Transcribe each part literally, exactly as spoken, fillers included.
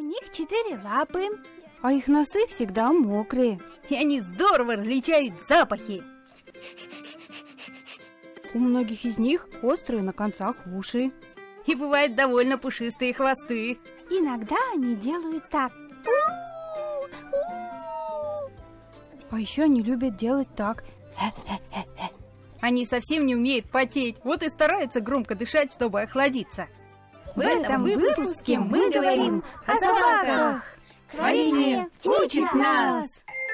них четыре лапы. А их носы всегда мокрые. И они здорово различают запахи. У многих из них острые на концах уши. И бывают довольно пушистые хвосты. Иногда они делают так. А еще они любят делать так. Они совсем не умеют потеть, вот и стараются громко дышать, чтобы охладиться. В этом выпуске мы говорим о собаках. Творение учит нас.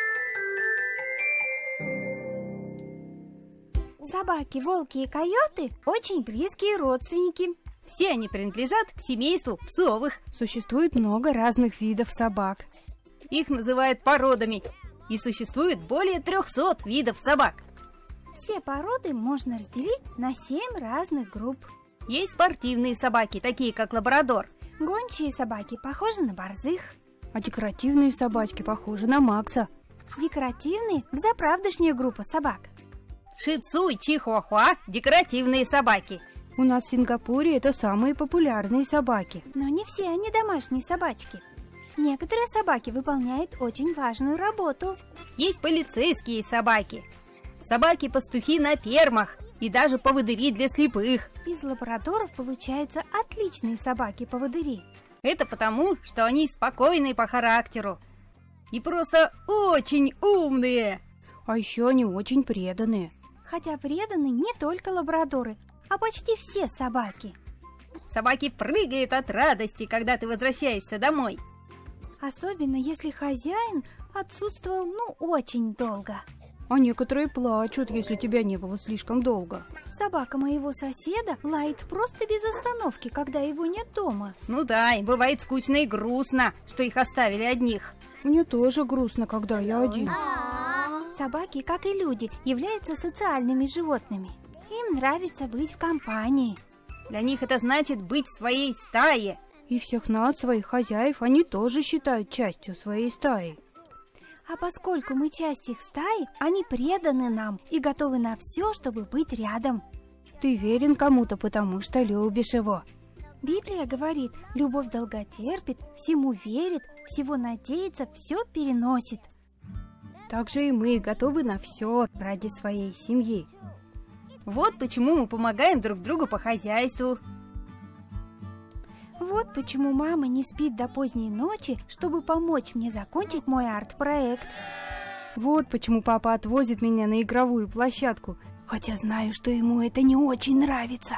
Собаки, волки и койоты очень близкие родственники. Все они принадлежат к семейству псовых. Существует много разных видов собак. Их называют породами. И существует более трехсот видов собак. Все породы можно разделить на семь разных групп. Есть спортивные собаки, такие как лабрадор. Гончие собаки похожи на борзых. А декоративные собачки похожи на Макса. Декоративные – взаправдышняя группа собак. Ши-тсу и чихуахуа – декоративные собаки. У нас в Сингапуре это самые популярные собаки. Но не все они домашние собачки. Некоторые собаки выполняют очень важную работу. Есть полицейские собаки, собаки-пастухи на фермах и даже поводыри для слепых. Из лабрадоров получаются отличные собаки-поводыри. Это потому, что они спокойные по характеру и просто очень умные. А еще они очень преданные. Хотя преданы не только лабрадоры, а почти все собаки. Собаки прыгают от радости, когда ты возвращаешься домой. Особенно если хозяин отсутствовал, ну, очень долго. А некоторые плачут, если тебя не было слишком долго. Собака моего соседа лает просто без остановки, когда его нет дома. Ну да, и бывает скучно и грустно, что их оставили одних. Мне тоже грустно, когда я один. Собаки, как и люди, являются социальными животными. Им нравится быть в компании. Для них это значит быть в своей стае. И всех нас, своих хозяев, они тоже считают частью своей стаи. А поскольку мы часть их стаи, они преданы нам и готовы на все, чтобы быть рядом. Ты верен кому-то, потому что любишь его. Библия говорит, любовь долготерпит, всему верит, всего надеется, все переносит. Так же и мы готовы на все ради своей семьи. Вот почему мы помогаем друг другу по хозяйству. Вот почему мама не спит до поздней ночи, чтобы помочь мне закончить мой арт-проект. Вот почему папа отвозит меня на игровую площадку, хотя знаю, что ему это не очень нравится.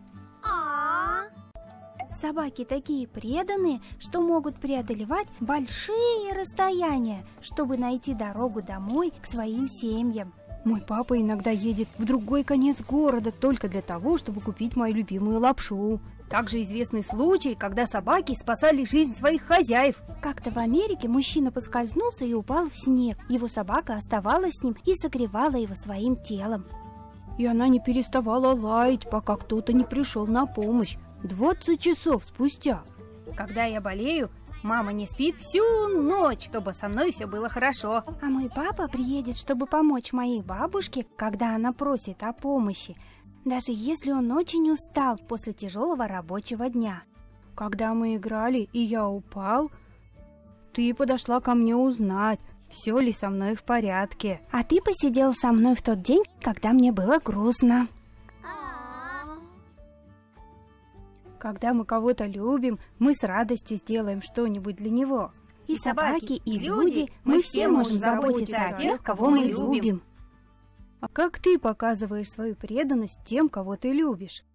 Собаки такие преданные, что могут преодолевать большие расстояния, чтобы найти дорогу домой к своим семьям. Мой папа иногда едет в другой конец города только для того, чтобы купить мою любимую лапшу. Также известны случаи, когда собаки спасали жизнь своих хозяев. Как-то в Америке мужчина поскользнулся и упал в снег. Его собака оставалась с ним и согревала его своим телом. И она не переставала лаять, пока кто-то не пришел на помощь. двадцать часов спустя. Когда я болею, мама не спит всю ночь, чтобы со мной все было хорошо. А мой папа приедет, чтобы помочь моей бабушке, когда она просит о помощи, даже если он очень устал после тяжелого рабочего дня. Когда мы играли, и я упал, ты подошла ко мне узнать, все ли со мной в порядке. А ты посидел со мной в тот день, когда мне было грустно. Когда мы кого-то любим, мы с радостью сделаем что-нибудь для него. И собаки, и люди, мы все можем заботиться о тех, кого мы любим. А как ты показываешь свою преданность тем, кого ты любишь?